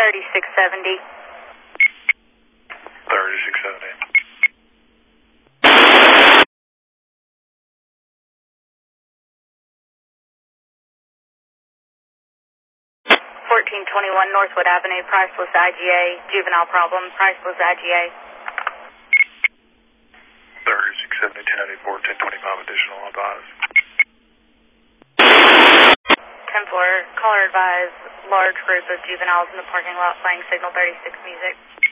3670. 3670. 1421 Northwood Avenue, priceless IGA, juvenile problem, priceless IGA. 3670, 1084, 1025 additional advise. 10 floor, caller advise, large group of juveniles in the parking lot playing signal 36 music.